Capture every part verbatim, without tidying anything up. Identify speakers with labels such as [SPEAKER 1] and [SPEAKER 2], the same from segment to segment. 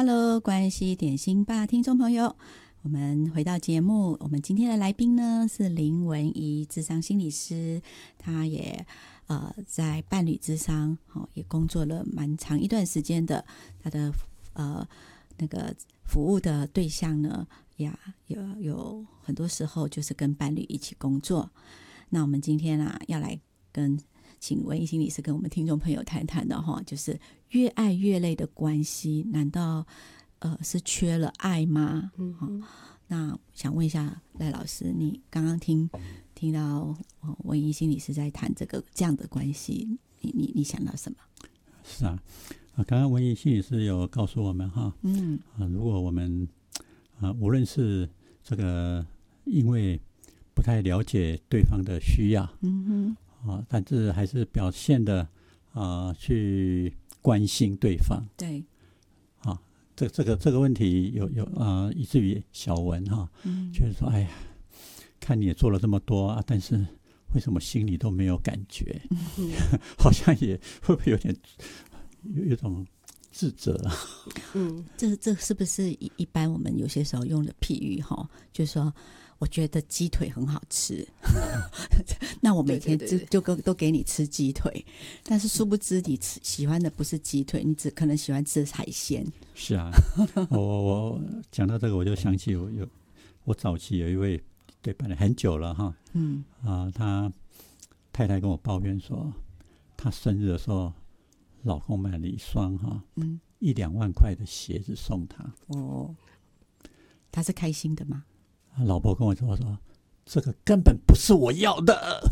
[SPEAKER 1] Hello， 关系点心吧，听众朋友，我们回到节目，我们今天的来宾呢是林文怡諮商心理师，她也呃在伴侣諮商、哦、也工作了蛮长一段时间的，她的呃那个服务的对象呢，呀有有很多时候就是跟伴侣一起工作。那我们今天啊要来跟请文怡心理师跟我们听众朋友谈谈的哈，就是越爱越累的关系，难道呃是缺了爱吗？嗯、哦，那想问一下赖老师，你刚刚听听到、哦、文怡心理师在谈这个这样的关系，你你你想到什么？
[SPEAKER 2] 是啊，刚刚文怡心理师有告诉我们哈，嗯、啊，如果我们啊无论是这个因为不太了解对方的需要，嗯哼。啊，但是还是表现的啊，去关心对方。
[SPEAKER 1] 对，
[SPEAKER 2] 啊，这这个这个问题有有啊，以至于小文哈，嗯，就是说，哎呀，看你也做了这么多啊，但是为什么心里都没有感觉？嗯、好像也会不会有点有一种自责？
[SPEAKER 1] 嗯，这这是不是一一般我们有些时候用的譬喻哈，就是说。我觉得鸡腿很好吃，那我每天就就都给你吃鸡腿，但是殊不知你吃喜欢的不是鸡腿，你只可能喜欢吃海鲜。
[SPEAKER 2] 是啊，我我讲到这个，我就想起我有我早期有一位对伴侣很久了哈，嗯啊，他太太跟我抱怨说，他生日的时候，老公买了一双哈，嗯，一两万块的鞋子送他。哦，
[SPEAKER 1] 他是开心的吗？
[SPEAKER 2] 老婆跟我说说，这个根本不是我要的。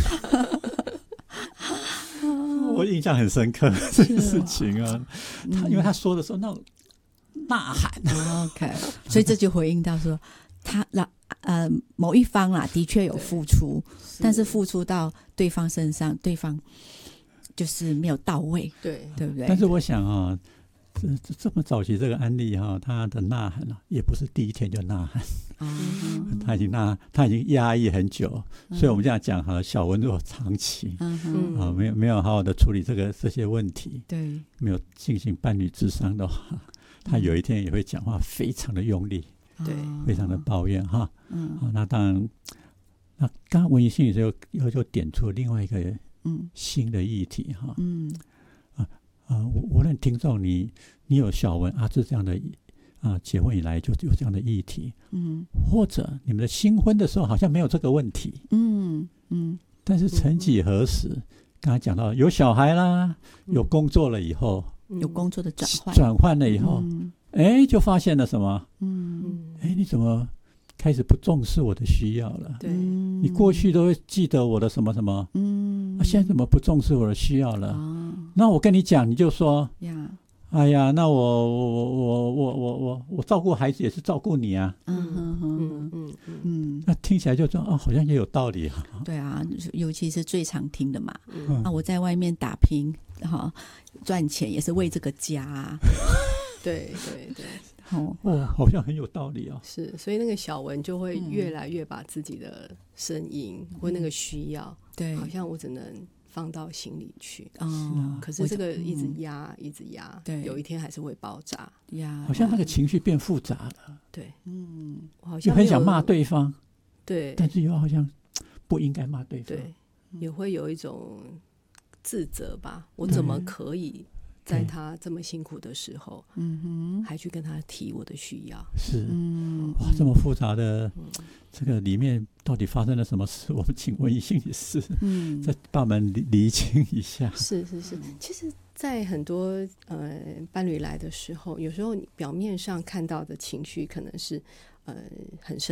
[SPEAKER 2] 我印象很深刻这个事情啊，他因为他说的时候那种呐喊、
[SPEAKER 1] 哦、OK， 所以这就回应到说，他呃某一方啦的确有付出，但是付出到对方身上，对方就是没有到位，对对不对？
[SPEAKER 2] 但是我想啊。这, 这么早期这个案例哈，他的呐喊也不是第一天就呐喊，嗯、他已经呐，他已经压抑很久，嗯、所以我们这样讲哈，小文如果长期、嗯啊、没有没有好好的处理这个这些问题，对，没有进行伴侣諮商的话，他有一天也会讲话非常的用力，对、嗯，非常的抱怨哈，嗯、啊，那当然，那刚刚文怡心理师又又就点出另外一个新的议题哈，嗯。呃，无论听众你你有小文阿志这样的啊、呃，结婚以来就有这样的议题，嗯，或者你们的新婚的时候好像没有这个问题，嗯嗯，但是曾几何时，嗯、刚才讲到有小孩啦，嗯、有工作了以后，
[SPEAKER 1] 有工作的转换，
[SPEAKER 2] 转换了以后，哎、嗯，就发现了什么？嗯，哎，你怎么开始不重视我的需要了？对，你过去都会记得我的什么什么，嗯，啊、现在怎么不重视我的需要了？啊那我跟你讲，你就说，哎呀，那我我我我我我我照顾孩子也是照顾你啊，嗯嗯嗯嗯嗯，那听起来就说啊，好像也有道理啊。
[SPEAKER 1] 对啊，尤其是最常听的嘛。嗯、啊，我在外面打拼哈，赚钱也是为这个家、啊。
[SPEAKER 3] 对对对。
[SPEAKER 2] 哦，哇，好像很有道理啊。
[SPEAKER 3] 是，所以那个小文就会越来越把自己的声音、嗯、或那个需要，对，好像我只能放到心里去，嗯，可是这个一直压、嗯、一直压，对，有一天还是会爆炸，
[SPEAKER 2] 压，好像那个情绪变复杂了，
[SPEAKER 3] 对，
[SPEAKER 2] 嗯，好像很想骂对方，对，但是又好像不应该骂对方，
[SPEAKER 3] 对，也会有一种自责吧，我怎么可以在他这么辛苦的时候，嗯哼，还去跟他提我的需要，
[SPEAKER 2] 是，嗯，哇，这么复杂的、嗯、这个里面到底发生了什么事？我们请文怡心理师，嗯，再帮我们厘清一下。
[SPEAKER 3] 是是是，其实，在很多呃伴侣来的时候，有时候你表面上看到的情绪可能是呃很深。